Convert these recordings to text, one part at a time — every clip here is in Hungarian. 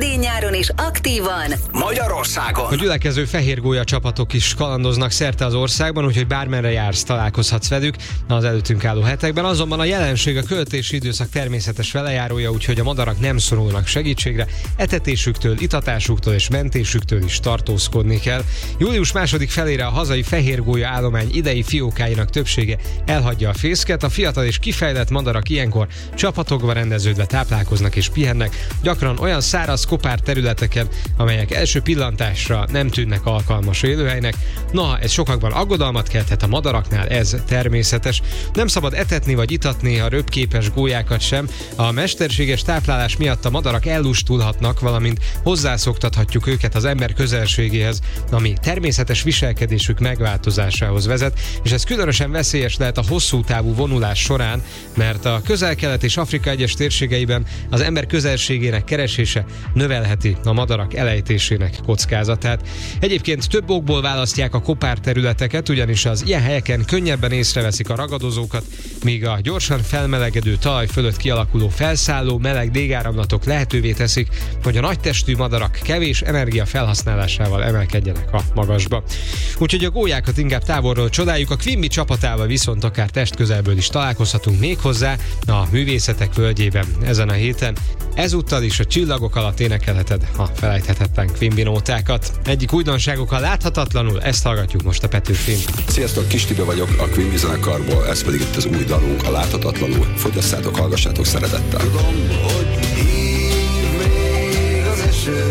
idén-nyáron is aktívan Magyarországon. A gyülekező fehérgólya csapatok is kalandoznak szerte az országban, úgyhogy bármerre jársz, találkozhatsz velük az előttünk álló hetekben. Azonban a jelenség a költési időszak természetes velejárója, úgyhogy a madarak nem szorulnak segítségre. Etetésüktől, itatásuktól és mentésüktől is tartózkodni kell. Július második felére a hazai fehérgólya állomány idei fiókáinak többsége elhagyja a fészket. A fiatal és kifejlett madarak ilyenkor csapatokba rendeződve táplálkoznak és pihennek, gyakran olyan száraz kopár területeken, amelyek első pillantásra nem tűnnek alkalmas élőhelynek. Noha ez sokakban aggodalmat kelthet, a madaraknál ez természetes. Nem szabad etetni vagy itatni a röpképes gólyákat sem. A mesterséges táplálás miatt a madarak ellustulhatnak, valamint hozzászoktathatjuk őket az ember közelségéhez, ami természetes viselkedésük megváltozásához vezet, és ez különösen veszélyes lehet a hosszú távú vonulás során, mert a Közel-Kelet és Afrika egyes térségeiben az ember közelségének keresése növelheti a madarak elejtésének kockázatát. Egyébként több okból választják a kopár területeket, ugyanis az ilyen helyeken könnyebben észreveszik a ragadozókat, míg a gyorsan felmelegedő talaj fölött kialakuló felszálló meleg légáramlatok lehetővé teszik, hogy a nagytestű madarak kevés energia felhasználásával emelkedjenek a magasba. Úgyhogy a gólyákat inkább távolról csodáljuk, a Quimby csapatával viszont akár testközelből is találkozhatunk méghozzá a Művészetek Völgyében ezen a héten. Ezúttal is a csillagok alatt énekelheted a felejthetetlen Quimby nótákat. Egyik újdonságokkal láthatatlanul, ezt hallgatjuk most a Petőfin. Sziasztok, Kis Tibi vagyok a Quimby zenekarból, ez pedig itt az új dalunk, a Láthatatlanul. Fogyasszátok, hallgassátok szeretettel. Tudom, hogy hív még az eső,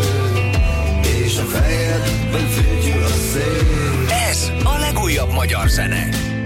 és a fejedben fütyül a szél. Ez a legújabb magyar zene.